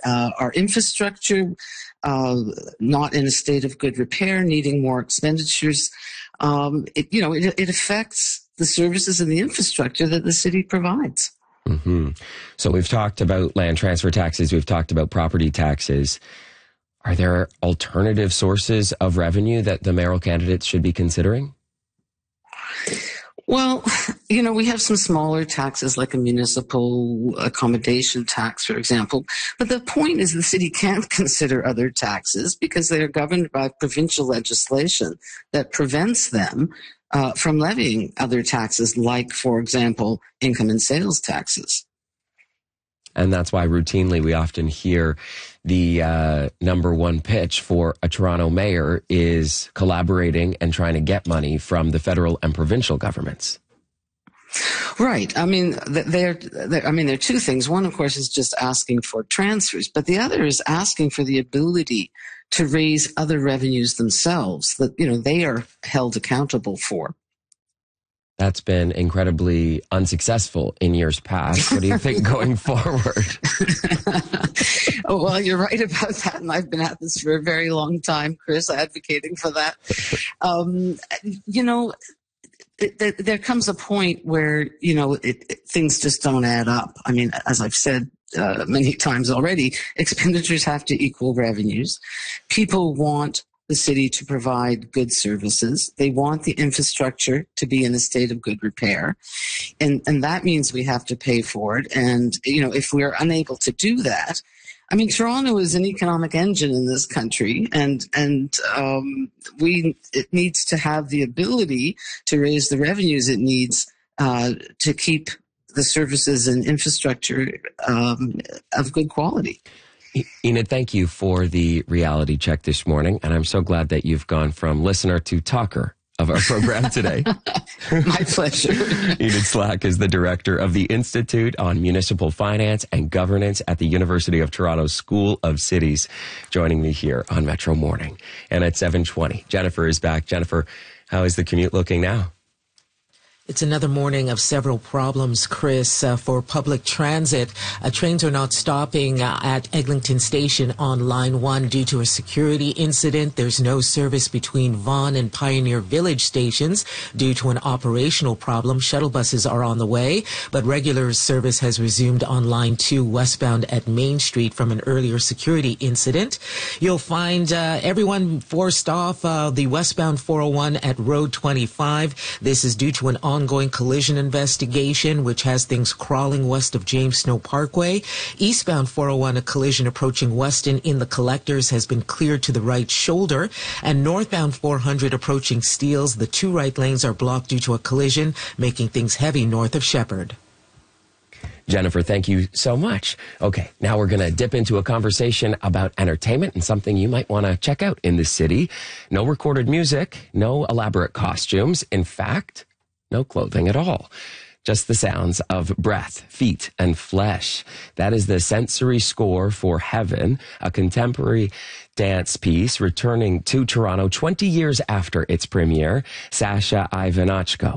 our infrastructure not in a state of good repair, needing more expenditures. It affects the services and the infrastructure that the city provides. Mm-hmm. So we've talked about land transfer taxes. We've talked about property taxes. Are there alternative sources of revenue that the mayoral candidates should be considering? Well, we have some smaller taxes like a municipal accommodation tax, for example. But the point is the city can't consider other taxes because they are governed by provincial legislation that prevents them from levying other taxes like, for example, income and sales taxes. And that's why routinely we often hear the number one pitch for a Toronto mayor is collaborating and trying to get money from the federal and provincial governments. Right. I mean, there are two things. One, of course, is just asking for transfers, but the other is asking for the ability to raise other revenues themselves that, they are held accountable for. That's been incredibly unsuccessful in years past. What do you think going forward? Oh, well, you're right about that. And I've been at this for a very long time, Chris, advocating for that. There comes a point where, things just don't add up. I mean, as I've said many times already, expenditures have to equal revenues. People want the city to provide good services. They want the infrastructure to be in a state of good repair. And that means we have to pay for it. And, if we're unable to do that, I mean, Toronto is an economic engine in this country, and it needs to have the ability to raise the revenues it needs to keep the services and infrastructure of good quality. Enid, thank you for the reality check this morning, and I'm so glad that you've gone from listener to talker of our program today. My pleasure. Enid Slack is the director of the Institute on Municipal Finance and Governance at the University of Toronto School of Cities, joining me here on Metro Morning. And at 7:20, Jennifer is back. Jennifer, how is the commute looking now? It's another morning of several problems, Chris, for public transit. Trains are not stopping at Eglinton Station on Line 1 due to a security incident. There's no service between Vaughan and Pioneer Village stations due to an operational problem. Shuttle buses are on the way, but regular service has resumed on Line 2 westbound at Main Street from an earlier security incident. You'll find everyone forced off the westbound 401 at Road 25. This is due to an ongoing collision investigation, which has things crawling west of James Snow Parkway. Eastbound 401, a collision approaching Weston in the Collectors has been cleared to the right shoulder. And northbound 400 approaching Steeles, the two right lanes are blocked due to a collision, making things heavy north of Shepherd. Jennifer, thank you so much. Okay, now we're going to dip into a conversation about entertainment and something you might want to check out in the city. No recorded music, no elaborate costumes. In fact, no clothing at all. Just the sounds of breath, feet, and flesh. That is the sensory score for Heaven, a contemporary dance piece returning to Toronto 20 years after its premiere. Sasha Ivanachko